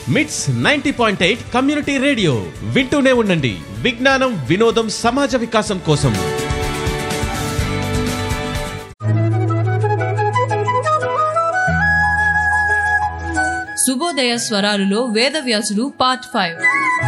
మిట్స్ 90.8 community radio వింటూనే ఉండండి. విజ్ఞానం, వినోదం, సమాజ వికాసం కోసం. శుభోదయ స్వరాలులో వేదవ్యాసుడు పార్ట్ 5.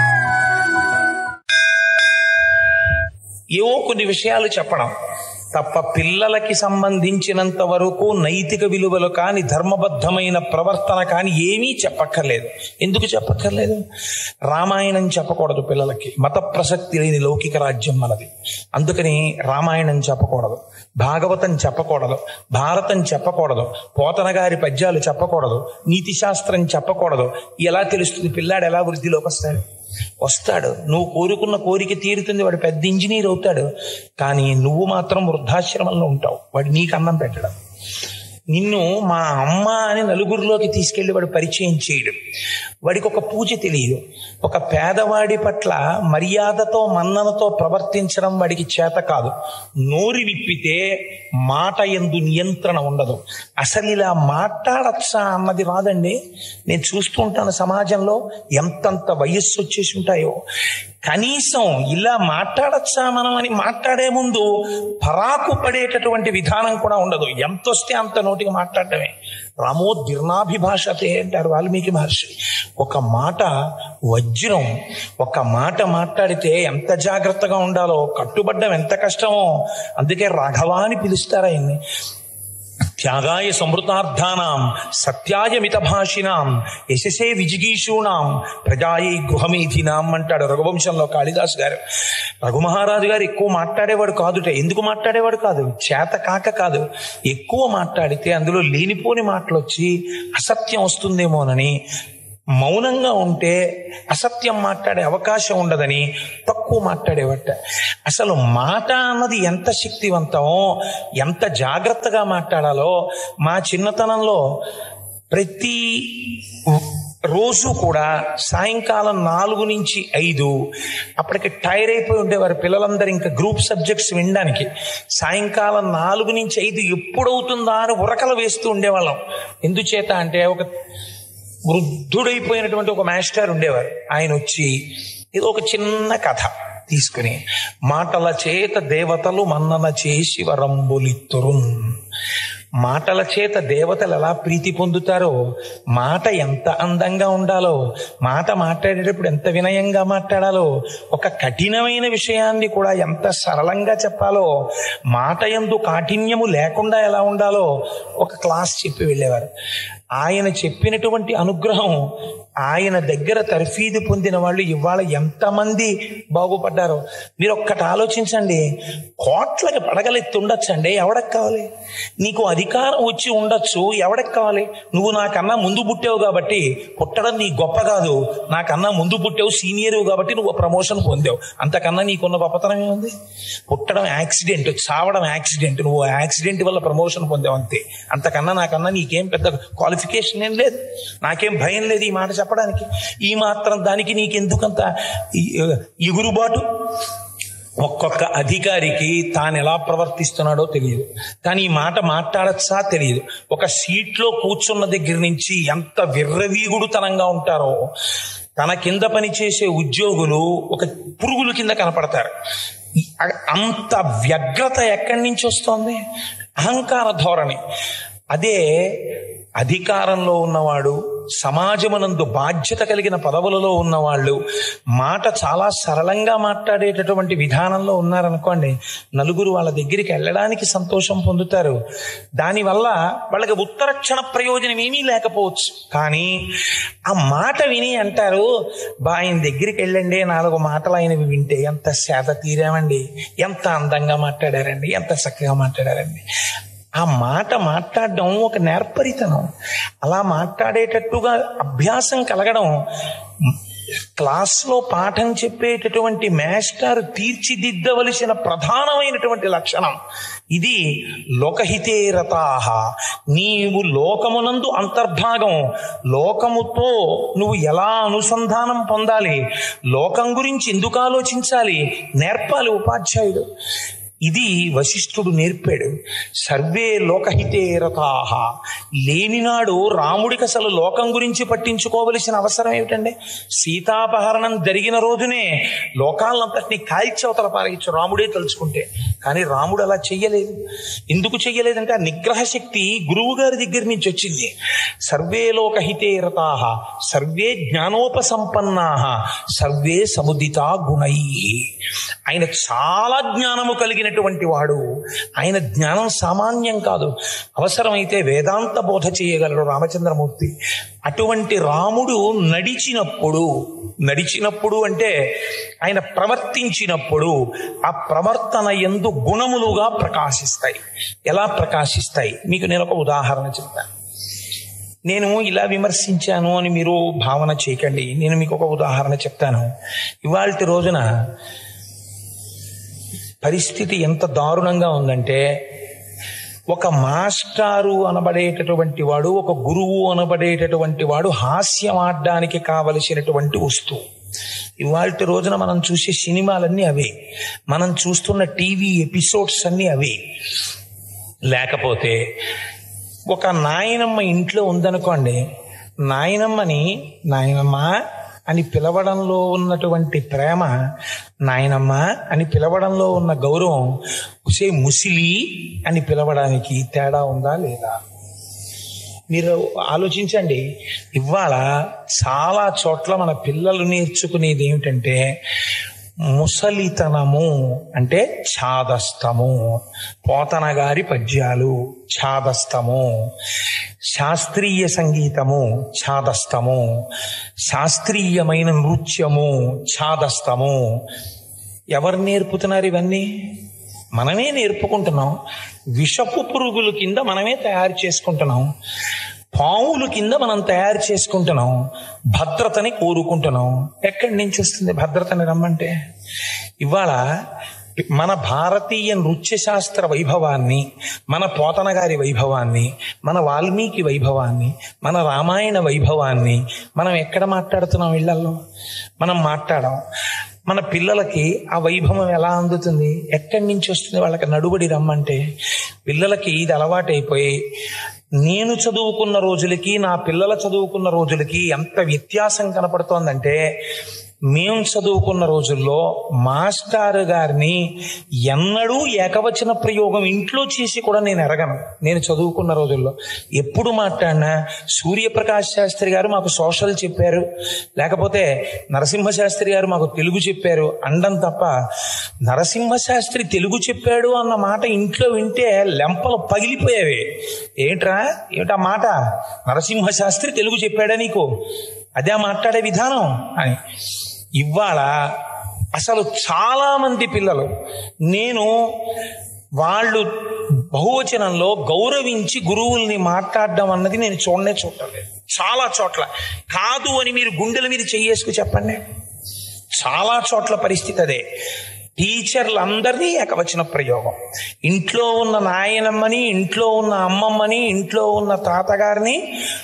ఏవో కొన్ని విషయాలు చెప్పడం తప్ప పిల్లలకి సంబంధించినంత వరకు నైతిక విలువలు కానీ ధర్మబద్ధమైన ప్రవర్తన కానీ ఏమీ చెప్పక్కర్లేదు. ఎందుకు చెప్పక్కర్లేదు? రామాయణం చెప్పకూడదు పిల్లలకి. మత ప్రసక్తి లేని లౌకిక రాజ్యం మనది. అందుకని రామాయణం చెప్పకూడదు, భాగవతం చెప్పకూడదు, భారతం చెప్పకూడదు, పోతన గారి పద్యాలు చెప్పకూడదు, నీతి శాస్త్రం చెప్పకూడదు. ఎలా తెలుస్తుంది పిల్లాడు ఎలా వృద్ధిలోకి వస్తాడు? నువ్వు కోరుకున్న కోరిక తీరుతుంది, వాడు పెద్ద ఇంజనీర్ అవుతాడు. కానీ నువ్వు మాత్రం వృద్ధాశ్రమంలో ఉంటావు. వాడు నీకు అన్నం పెట్టడం, నిన్ను మా అమ్మ అని నలుగురిలోకి తీసుకెళ్లి వాడు పరిచయం చేయడం. వాడికి ఒక పూజ తెలియదు. ఒక పేదవాడి పట్ల మర్యాదతో మన్ననతో ప్రవర్తించడం వాడికి చేత కాదు. నోరు విప్పితే మాట యందు నియంత్రణ ఉండదు. అసలు ఇలా మాట్లాడచ్చా అన్నది రాదండి. నేను చూస్తూ ఉంటాను సమాజంలో ఎంతంత వయస్సు వచ్చేసి ఉంటాయో. కనీసం ఇలా మాట్లాడచ్చా మనం అని మాట్లాడే ముందు పరాకు పడేటటువంటి విధానం కూడా ఉండదు. ఎంత వస్తే అంత నోటికి మాట్లాడటమే. రామో దీర్ణాభిభాషతే అంటారు వాల్మీకి మహర్షి. ఒక మాట వజ్రం. ఒక మాట మాట్లాడితే ఎంత జాగ్రత్తగా ఉండాలో, కట్టుబడ్డం ఎంత కష్టమో. అందుకే రాఘవ అని పిలుస్తారు ఆయన్ని. త్యాగాయ సమృతార్థానాం సత్యాయ మితభాషినాం యశసే విజిగీషూణాం ప్రజాయై గృహమేధినాం అంటాడు రఘువంశంలో కాళిదాసు గారు. రఘుమహారాజు గారు ఎక్కువ మాట్లాడేవాడు కాదుట. ఎందుకు మాట్లాడేవాడు కాదు? చేత కాక కాదు. ఎక్కువ మాట్లాడితే అందులో లేనిపోని మాటలు వచ్చి అసత్యం వస్తుందేమోనని, మౌనంగా ఉంటే అసత్యం మాట్లాడే అవకాశం ఉండదని తక్కువ మాట్లాడేవట. అసలు మాట అన్నది ఎంత శక్తివంతమో, ఎంత జాగ్రత్తగా మాట్లాడాలో. మా చిన్నతనంలో ప్రతి రోజు కూడా సాయంకాలం 4 నుంచి 5 అప్పటికి టైర్ అయిపోయి ఉండేవారు పిల్లలందరూ ఇంకా గ్రూప్ సబ్జెక్ట్స్ వినడానికి. సాయంకాలం 4 నుంచి 5 ఎప్పుడవుతుందా అని ఉరకలు వేస్తూ ఉండేవాళ్ళం. ఎందుచేత అంటే ఒక వృద్ధుడైపోయినటువంటి ఒక మాస్టర్ ఉండేవారు. ఆయన వచ్చి ఏదో ఒక చిన్న కథ తీసుకుని, మాటల చేత దేవతలు మన్నన చేసి వరంబులిత్తురు. మాటల చేత దేవతలు ఎలా ప్రీతి పొందుతారో, మాట ఎంత అందంగా ఉండాలో, మాట మాట్లాడేటప్పుడు ఎంత వినయంగా మాట్లాడాలో, ఒక కఠినమైన విషయాన్ని కూడా ఎంత సరళంగా చెప్పాలో, మాట యందు కాఠిన్యము లేకుండా ఎలా ఉండాలో ఒక క్లాస్ చెప్పి వెళ్ళేవారు. ఆయన చెప్పినటువంటి అనుగ్రహం, ఆయన దగ్గర తర్ఫీదు పొందిన వాళ్ళు ఇవాళ ఎంతమంది బాగుపడ్డారో మీరు ఒక్కటి ఆలోచించండి. కోట్లకి పడగలెత్తి ఉండొచ్చండి, ఎవడకి కావాలి? నీకు అధికారం వచ్చి ఉండొచ్చు, ఎవడకి కావాలి? నువ్వు నాకన్నా ముందు పుట్టావు కాబట్టి పుట్టడం నీ గొప్ప కాదు. నాకన్నా ముందు పుట్టావు, సీనియర్ కాబట్టి నువ్వు ప్రమోషన్ పొందావు. అంతకన్నా నీకున్న గొప్పతనం ఏముంది? పుట్టడం యాక్సిడెంట్, చావడం యాక్సిడెంట్, నువ్వు యాక్సిడెంట్ వల్ల ప్రమోషన్ పొందావు అంతే. అంతకన్నా నాకన్నా నీకేం పెద్ద క్వాలిఫికేషన్ ఏం లేదు. నాకేం భయం లేదు ఈ మాట చెప్పడానికి. ఈ మాత్రం దానికి నీకెందుకంత ఎగురుబాటు? ఒక్కొక్క అధికారికి తాను ఎలా ప్రవర్తిస్తున్నాడో తెలియదు, కానీ ఈ మాట మాట్లాడచ్చా తెలియదు. ఒక సీట్లో కూర్చున్న దగ్గర నుంచి ఎంత విర్రవీగుడుతనంగా ఉంటారో. తన కింద పనిచేసే ఉద్యోగులు ఒక పురుగుల కింద కనపడతారు. అంత వ్యగ్రత ఎక్కడి నుంచి వస్తోంది? అహంకార ధోరణి. అదే అధికారంలో ఉన్నవాడు, సమాజమునందు బాధ్యత కలిగిన పదవులలో ఉన్నవాళ్ళు మాట చాలా సరళంగా మాట్లాడేటటువంటి విధానంలో ఉన్నారనుకోండి, నలుగురు వాళ్ళ దగ్గరికి వెళ్ళడానికి సంతోషం పొందుతారు. దానివల్ల వాళ్ళకి ఉత్తరక్షణ ప్రయోజనం ఏమీ లేకపోవచ్చు, కానీ ఆ మాట విని అంటారు, ఆయన దగ్గరికి వెళ్ళండి, 4 మాటలు ఆయనవి వింటే ఎంత సేద తీరామండి, ఎంత అందంగా మాట్లాడారండి, ఎంత చక్కగా మాట్లాడారండి. ఆ మాట మాట్లాడడం ఒక నేర్పరితనం. అలా మాట్లాడేటట్టుగా అభ్యాసం కలగడం క్లాస్లో పాఠం చెప్పేటటువంటి మాస్టర్ తీర్చిదిద్దవలసిన ప్రధానమైనటువంటి లక్షణం. ఇది లోకహితే రతాః. నీవు లోకమునందు అంతర్భాగం. లోకముతో నువ్వు ఎలా అనుసంధానం పొందాలి, లోకం గురించి ఎందుకు ఆలోచించాలి నేర్పాలి ఉపాధ్యాయుడు. ఇది వశిష్ఠుడు నేర్పాడు. సర్వే లోకహితే రతాః. లేనినాడు రాముడికి అసలు లోకం గురించి పట్టించుకోవలసిన అవసరం ఏమిటండి? సీతాపహరణం జరిగిన రోజునే లోకాలంతటినీ కాల్చవతల పారేయచ్చు రాముడే తలుచుకుంటే. కానీ రాముడు అలా చెయ్యలేదు. ఎందుకు చెయ్యలేదంటే ఆ నిగ్రహ శక్తి గురువు గారి దగ్గర నుంచి వచ్చింది. Survey లోకహితే రతాః survey జ్ఞానోపసంపన్నాః survey సముదితా గుణైః. ఆయన చాలా జ్ఞానము కలిగినటువంటి వాడు. ఆయన జ్ఞానం సామాన్యం కాదు. అవసరమైతే వేదాంత బోధ చేయగలడు రామచంద్రమూర్తి. అటువంటి రాముడు నడిచినప్పుడు అంటే ఆయన ప్రవర్తించినప్పుడు ఆ ప్రవర్తన యందు గుణములుగా ప్రకాశిస్తాయి. ఎలా ప్రకాశిస్తాయి? మీకు నేను ఒక ఉదాహరణ చెప్తాను. నేను ఇలా విమర్శించాను అని మీరు భావన చేయకండి. నేను మీకు ఒక ఉదాహరణ చెప్తాను. ఇవాల్టి రోజున పరిస్థితి ఎంత దారుణంగా ఉందంటే, ఒక మాస్టారు అనబడేటటువంటి వాడు, ఒక గురువు అనబడేటటువంటి వాడు హాస్యం ఆడడానికి కావలసినటువంటి వస్తువు. ఇవాల్టి రోజున మనం చూసే సినిమాలన్నీ అవే, మనం చూస్తున్న టీవీ ఎపిసోడ్స్ అన్నీ అవే. లేకపోతే ఒక నాయనమ్మ ఇంట్లో ఉందనుకోండి, నాయనమ్మ అని పిలవడంలో ఉన్నటువంటి ప్రేమ, నాయనమ్మ అని పిలవడంలో ఉన్న గౌరవం, ఉసే ముసిలి అని పిలవడానికి తేడా ఉందా లేదా? మీరు ఆలోచించండి. ఇవాళ చాలా చోట్ల మన పిల్లలు నేర్చుకునేది ఏమిటంటే ముసలితనము అంటే ఛాదస్తము, పోతన గారి పద్యాలు ఛాదస్తము, శాస్త్రీయ సంగీతము ఛాదస్తము, శాస్త్రీయమైన నృత్యము ఛాదస్తము. ఎవరు నేర్పుతున్నారు ఇవన్నీ? మనమే నేర్పుకుంటున్నాం. విషపు పురుగుల కింద మనమే తయారు చేసుకుంటున్నాం. పావుల కింద మనం తయారు చేసుకుంటున్నాం. భద్రతని కోరుకుంటున్నాం. ఎక్కడి నుంచి వస్తుంది భద్రతని రమ్మంటే? ఇవాళ మన భారతీయ నృత్య శాస్త్ర వైభవాన్ని, మన పోతన గారి వైభవాన్ని, మన వాల్మీకి వైభవాన్ని, మన రామాయణ వైభవాన్ని మనం ఎక్కడ మాట్లాడుతున్నాం? ఇళ్లలో మనం మాట్లాడాం. మన పిల్లలకి ఆ వైభవం ఎలా అందుతుంది? ఎక్కడి నుంచి వస్తుంది? వాళ్ళకి నడుబడి రమ్మంటే పిల్లలకి ఇది అలవాటైపోయి, నేను చదువుకున్న రోజులకి నా పిల్లల చదువుకున్న రోజులకి ఎంత వ్యత్యాసం కనపడుతోందంటే, మేము చదువుకున్న రోజుల్లో మాస్టారు గారిని ఎన్నడూ ఏకవచన ప్రయోగం ఇంట్లో చేసి కూడా నేను ఎరగను. నేను చదువుకున్న రోజుల్లో ఎప్పుడు మాట్లాడినా సూర్యప్రకాష్ శాస్త్రి గారు మాకు సోషల్ చెప్పారు, లేకపోతే నరసింహశాస్త్రి గారు మాకు తెలుగు చెప్పారు అండం తప్ప, నరసింహశాస్త్రి తెలుగు చెప్పాడు అన్న మాట ఇంట్లో వింటే లెంపలు పగిలిపోయేవి. ఏమిటా మాట? నరసింహశాస్త్రి తెలుగు చెప్పాడా నీకు? అదే మాట్లాడే విధానం అని. ఇవాళ అసలు చాలా మంది పిల్లలు, నేను వాళ్ళు బహువచనంలో గౌరవించి గురువుల్ని మాట్లాడడం అన్నది నేను చూడలేదు. చాలా చోట్ల కాదు అని మీరు గుండెల మీద చెయ్యేసుకు చెప్పండి. చాలా చోట్ల పరిస్థితి అదే. టీచర్లందరినీ ఏకవచన ప్రయోగం. ఇంట్లో ఉన్న నాయనమ్మని, ఇంట్లో ఉన్న అమ్మమ్మని, ఇంట్లో ఉన్న తాతగారిని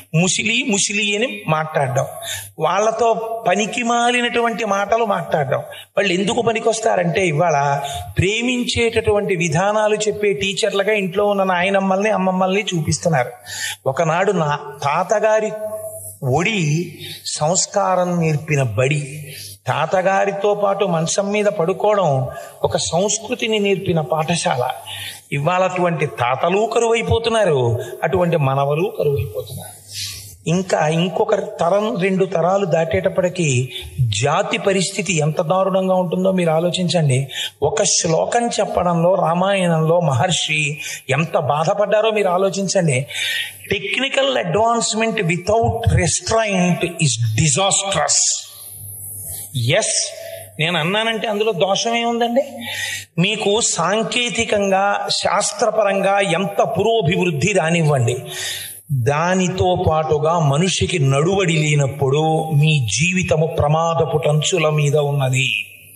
ముసిలి అని మాట్లాడడం, వాళ్ళతో పనికి మాలినటువంటి మాటలు మాట్లాడడం. వాళ్ళు ఎందుకు పనికొస్తారంటే ఇవాళ ప్రేమించేటటువంటి విధానాలు చెప్పే టీచర్లుగా ఇంట్లో ఉన్న నాయనమ్మల్ని అమ్మమ్మల్ని చూపిస్తున్నారు. ఒకనాడు నా తాతగారి ఒడి సంస్కారం నేర్పిన బడి, తాతగారితో పాటు మంచం మీద పడుకోవడం ఒక సంస్కృతిని నేర్పిన పాఠశాల. ఇవాళ అటువంటి తాతలు కరువైపోతున్నారు, అటువంటి మనవలు కరువైపోతున్నారు. ఇంకా ఇంకొక తరం, 2 తరాలు దాటేటప్పటికీ జాతి పరిస్థితి ఎంత దారుణంగా ఉంటుందో మీరు ఆలోచించండి. ఒక శ్లోకం చెప్పడంలో రామాయణంలో మహర్షి ఎంత బాధపడ్డారో మీరు ఆలోచించండి. Technical advancement without restraint is disastrous. Yes, నేను అన్నానంటే అందులో దోషమే ఉందండి. మీకు సాంకేతికంగా శాస్త్రపరంగా ఎంత పురోభివృద్ధి రానివ్వండి, దానితో పాటుగా మనిషికి నడువడి లేనప్పుడు మీ జీవితము ప్రమాదపు టంచుల మీద ఉన్నది.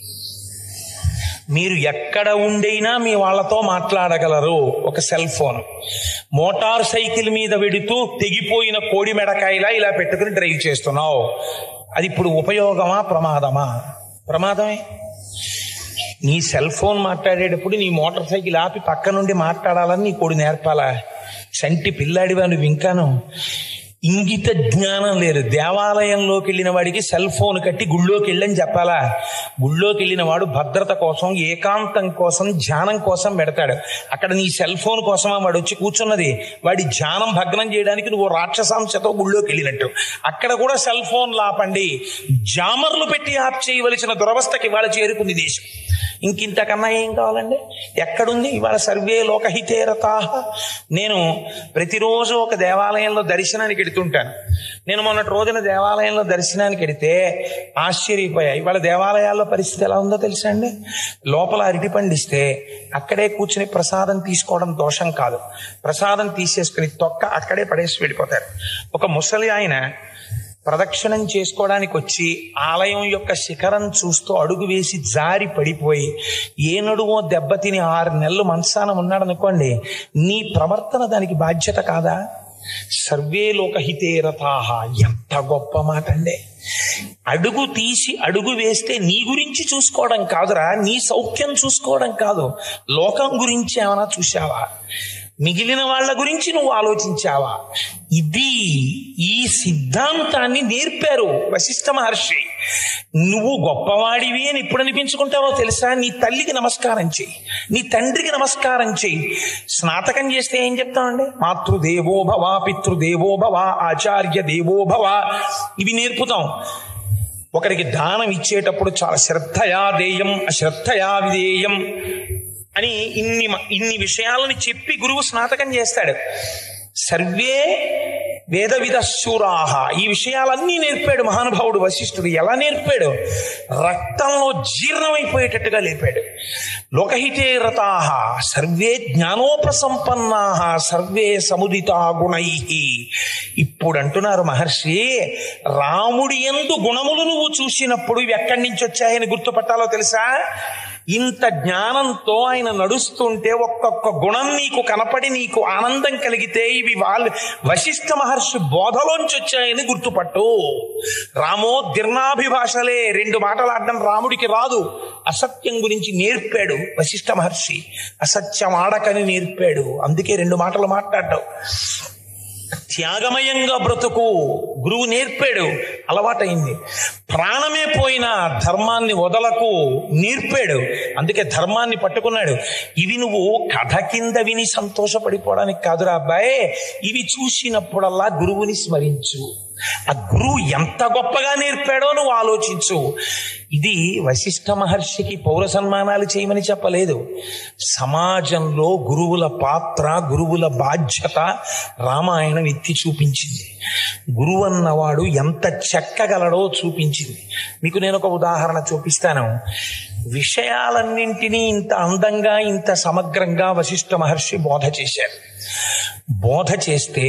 మీరు ఎక్కడ ఉండైనా మీ వాళ్ళతో మాట్లాడగలరు. ఒక సెల్ ఫోన్, మోటార్ సైకిల్ మీద వెడుతూ తెగిపోయిన కోడి మెడకాయలా ఇలా పెట్టుకుని డ్రైవ్ చేస్తున్నావు. అది ఇప్పుడు ఉపయోగమా ప్రమాదమా? ప్రమాదమే. నీ సెల్ ఫోన్ మాట్లాడేటప్పుడు నీ మోటార్ సైకిల్ ఆపి పక్క నుండి మాట్లాడాలని నీ కొడు నేర్పాలా? చంటి పిల్లాడివా నువ్వు ఇంకాను? ఇంగిత జ్ఞానం లేదు. దేవాలయంలోకి వెళ్ళిన వాడికి సెల్ ఫోన్ కట్టి గుళ్ళోకి వెళ్ళని చెప్పాలా? గుళ్ళోకి వెళ్ళిన వాడు భద్రత కోసం, ఏకాంతం కోసం, ధ్యానం కోసం పెడతాడు. అక్కడ నీ సెల్ ఫోన్ కోసమా వాడు వచ్చి కూర్చున్నది? వాడి ధ్యానం భగ్నం చేయడానికి నువ్వు రాక్షసాంశతో గుళ్ళోకి వెళ్ళినట్టు. అక్కడ కూడా సెల్ ఫోన్ లాపండి, జామర్లు పెట్టి ఆప్ చేయవలసిన దురవస్థకి ఇవాళ చేరుకుంది దేశం. ఇంకింతకన్నా ఏం కావాలండి? ఎక్కడుంది ఇవాళ? సర్వే లోకహితేరతాః. నేను ప్రతిరోజు ఒక దేవాలయంలో దర్శనానికి వెడుతుంటాను. నేను మొన్నటి రోజున దేవాలయంలో దర్శనానికి వెడితే ఆశ్చర్యపోయా. ఇవాళ దేవాలయాల్లో పరిస్థితి ఎలా ఉందో తెలుసా అండి? లోపల అరటి పండిస్తే అక్కడే కూర్చుని ప్రసాదం తీసుకోవడం దోషం కాదు. ప్రసాదం తీసేసుకుని తొక్క అక్కడే పడేసి వెళ్ళిపోతారు. ఒక ముసలి ఆయన ప్రదక్షిణం చేసుకోవడానికి వచ్చి ఆలయం యొక్క శిఖరం చూస్తూ అడుగు వేసి జారి పడిపోయి ఏ నడుమో దెబ్బతిని 6 నెలలు మనసాన ఉన్నాడనుకోండి, నీ ప్రవర్తన దానికి బాధ్యత కాదా? సర్వే లోకహితే రతాః. ఎంత గొప్ప మాట అండి! అడుగు తీసి అడుగు వేస్తే నీ గురించి చూసుకోవడం కాదురా, నీ సౌఖ్యం చూసుకోవడం కాదు, లోకం గురించి ఏమైనా చూశావా? మిగిలిన వాళ్ళ గురించి నువ్వు ఆలోచించావా? ఈ సిద్ధాంతాన్ని నేర్పారు వశిష్ఠ మహర్షి. నువ్వు గొప్పవాడివి అని ఎప్పుడు అనిపించుకుంటావో తెలుసా? నీ తల్లికి నమస్కారం చెయ్యి, నీ తండ్రికి నమస్కారం చెయ్యి. స్నాతకం చేస్తే ఏం చెప్తామండి? మాతృదేవో భవ, పితృదేవో భవ, ఆచార్య దేవో భవ, ఇవి నేర్పుతాం. ఒకరికి దానం ఇచ్చేటప్పుడు చాలా శ్రద్ధయా దేయం, అశ్రద్ధయా విధేయం అని ఇన్ని విషయాలను చెప్పి గురువు స్నాతకం చేస్తాడు. సర్వే వేద విదశూరాహ. ఈ విషయాలన్నీ నేర్పాడు మహానుభావుడు వశిష్ఠుడు. ఎలా నేర్పాడు? రక్తంలో జీర్ణమైపోయేటట్టుగా లేపాడు. లోకహితే రతాః సర్వే జ్ఞానోపసంపన్నాః సర్వే సముదితా గుణైః. ఇప్పుడు అంటున్నారు మహర్షి, రాముడి యందు గుణములు నువ్వు చూసినప్పుడు ఇవి ఎక్కడి నుంచి వచ్చాయని గుర్తుపట్టాలో తెలుసా? ఇంత జ్ఞానంతో ఆయన నడుస్తుంటే ఒక్కొక్క గుణం నీకు కనపడి నీకు ఆనందం కలిగితే ఇవి వశిష్ఠ మహర్షి బోధలోంచి వచ్చాయని గుర్తుపట్టు. రామో దీర్ణాభిభాషలే. 2 మాటలు ఆడడం రాముడికి రాదు. అసత్యం గురించి నేర్పాడు వశిష్ఠ మహర్షి. అసత్యం ఆడకని నేర్పాడు. అందుకే 2 మాటలు మాట్లాడ్డావు. త్యాగమయంగా బ్రతుకు గురువు నేర్పాడు. అలవాటైంది. ప్రాణమే పోయినా ధర్మాన్ని వదలకు నేర్పాడు. అందుకే ధర్మాన్ని పట్టుకున్నాడు. ఇవి నువ్వు కథ కింద విని సంతోషపడిపోవడానికి కాదురా అబ్బాయి, ఇవి చూసినప్పుడల్లా గురువుని స్మరించు. ఆ గురువు ఎంత గొప్పగా నేర్పాడో నువ్వు ఆలోచించు. ఇది వశిష్ఠ మహర్షికి పౌర సన్మానాలు చేయమని చెప్పలేదు. సమాజంలో గురువుల పాత్ర, గురువుల బాధ్యత రామాయణం ఎత్తి చూపించింది. గురువు అన్నవాడు ఎంత చెక్కగలడో చూపించింది. మీకు నేను ఒక ఉదాహరణ చూపిస్తాను. విషయాలన్నింటినీ ఇంత అందంగా, ఇంత సమగ్రంగా వశిష్ఠ మహర్షి బోధ చేశారు. బోధ చేస్తే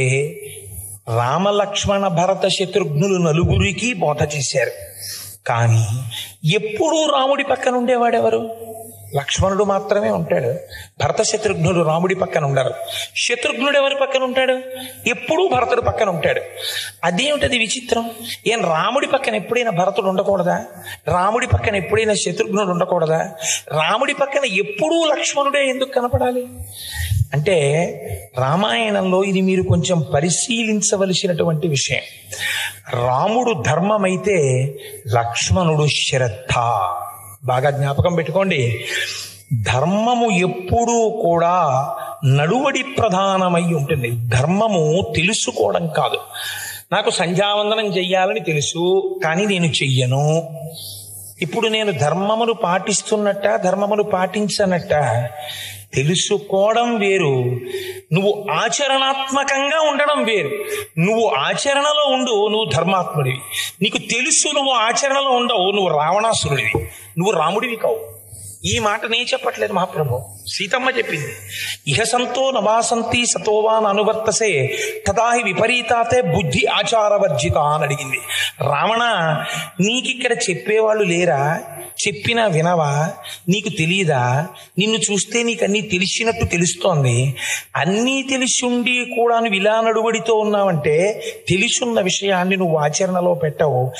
రామలక్ష్మణ భరత శత్రుఘ్నులు 4 బోధ చేశారు. కానీ ఎప్పుడూ రాముడి పక్కన ఉండేవాడెవరు? లక్ష్మణుడు మాత్రమే ఉంటాడు. భరత శత్రుఘ్నుడు రాముడి పక్కన ఉండరు. శత్రుఘ్నుడు ఎవరి పక్కన ఉంటాడు? ఎప్పుడూ భరతుడు పక్కన ఉంటాడు. అదేమిటది విచిత్రం? ఏం రాముడి పక్కన ఎప్పుడైనా భరతుడు ఉండకూడదా? రాముడి పక్కన ఎప్పుడైనా శత్రుఘ్నుడు ఉండకూడదా? రాముడి పక్కన ఎప్పుడూ లక్ష్మణుడే ఎందుకు కనపడాలి? అంటే రామాయణంలో ఇది మీరు కొంచెం పరిశీలించవలసినటువంటి విషయం. రాముడు ధర్మమైతే లక్ష్మణుడు శ్రద్ధ. బాగా జ్ఞాపకం పెట్టుకోండి. ధర్మము ఎప్పుడూ కూడా నడువడి ప్రధానమై ఉంటుంది. ధర్మము తెలుసుకోవడం కాదు. నాకు సంధ్యావందనం చెయ్యాలని తెలుసు, కానీ నేను చెయ్యను. ఇప్పుడు నేను ధర్మమును పాటిస్తున్నట్ట, ధర్మమును పాటించనట్ట? తెలుసుకోవడం వేరు, నువ్వు ఆచరణాత్మకంగా ఉండడం వేరు. నువ్వు ఆచరణలో ఉండు, నువ్వు ధర్మాత్ముడివి. నీకు తెలుసు నువ్వు ఆచరణలో ఉండవు, నువ్వు రావణాసురుడివి, నువ్వు రాముడివి కావు. ఈ మాట నేను చెప్పట్లేదు, మహాప్రభు సీతమ్మ చెప్పింది. ఇహ సంతో నవాసంతి సతోవాన్ అనువర్తసే తదాహి విపరీతాతే బుద్ధి ఆచారవర్జిత అని అడిగింది. రావణ, నీకిక్కడ చెప్పేవాళ్ళు లేరా? చెప్పినా వినవా? నీకు తెలియదా? నిన్ను చూస్తే నీకు అన్నీ తెలిసినట్టు తెలుస్తోంది. అన్నీ తెలిసిండి కూడా నువ్వు ఇలా నడువడితో ఉన్నావంటే తెలిసున్న విషయాన్ని నువ్వు ఆచరణలో పెట్టవు.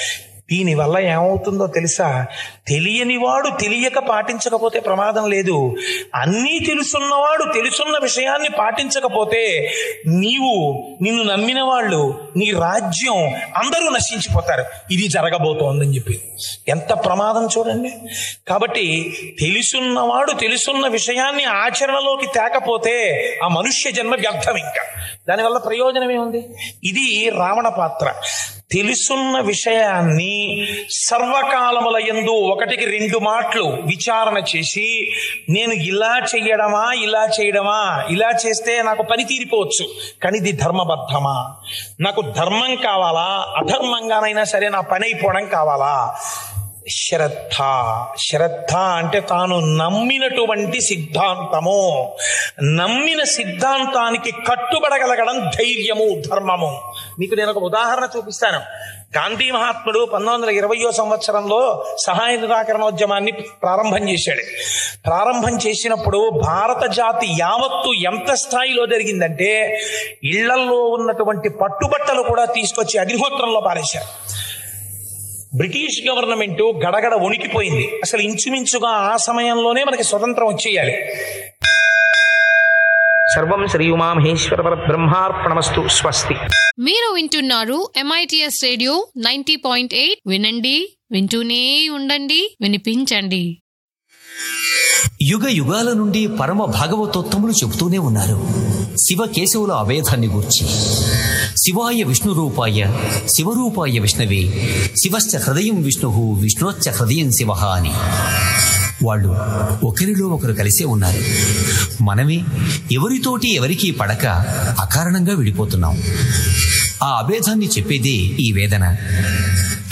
దీనివల్ల ఏమవుతుందో తెలుసా? తెలియనివాడు తెలియక పాటించకపోతే ప్రమాదం లేదు. అన్నీ తెలుసున్నవాడు తెలుసున్న విషయాన్ని పాటించకపోతే నిన్ను నమ్మిన వాళ్ళు, నీ రాజ్యం అందరూ నశించిపోతారు. ఇది జరగబోతోందని చెప్పి ఎంత ప్రమాదం చూడండి. కాబట్టి తెలుసున్నవాడు తెలుసున్న విషయాన్ని ఆచరణలోకి తేకపోతే ఆ మనుష్య జన్మ వ్యర్థం. ఇంకా దానివల్ల ప్రయోజనం ఏముంది? ఇది రావణ పాత్ర. తెలుసున్న విషయాన్ని సర్వకాలముల యందు 1-2 మాటలు విచారణ చేసి, నేను ఇలా చెయ్యడమా ఇలా చేయడమా, ఇలా చేస్తే నాకు పని తీరిపోవచ్చు, కానీ ఇది ధర్మబద్ధమా, నాకు ధర్మం కావాలా, అధర్మంగానైనా సరే నా పని అయిపోవడం కావాలా. శ్రద్ధ అంటే తాను నమ్మినటువంటి సిద్ధాంతము, నమ్మిన సిద్ధాంతానికి కట్టుబడగలగడం ధైర్యము, ధర్మము. మీకు నేను ఒక ఉదాహరణ చూపిస్తాను. గాంధీ మహాత్ముడు 1920వ సంవత్సరంలో సహాయ నిరాకరణోద్యమాన్ని ప్రారంభం చేశాడు. ప్రారంభం చేసినప్పుడు భారత జాతి యావత్తు ఎంత స్థాయిలో జరిగిందంటే, ఇళ్లల్లో ఉన్నటువంటి పట్టుబట్టలు కూడా తీసుకొచ్చి అగ్నిహోత్రంలో పారేశారు. బ్రిటిష్ గవర్నమెంట్ గడగడ వణికిపోయింది. అసలు ఇంచుమించుగా ఆ సమయంలోనే మనకి స్వతంత్రం వచ్చేయాలి. సర్వం శ్రీ ఉమామహేశ్వర పరబ్రహ్మార్పణమస్తు. స్వస్తి. మీరు వింటున్నారు MITS రేడియో 90.8. వినండి, వింటూనే ఉండండి, వినిపించండి. యుగ యుగాల నుండి పరమ భాగవతోత్తములు చెబుతూనే ఉన్నారు శివ కేశవుల అభేదాన్ని గూర్చి. శివాయ విష్ణు రూపాయ శివరూపాయ విష్ణవే శివశ్చ హృదయం విష్ణు విష్ణోశ్చ హృదయం శివ అని. వాళ్ళు ఒకరిలో ఒకరు కలిసే ఉన్నారు. మనమే ఎవరితోటి ఎవరికీ పడక అకారణంగా విడిపోతున్నాం. ఆ అభేదాన్ని చెప్పేదే ఈ వేదన.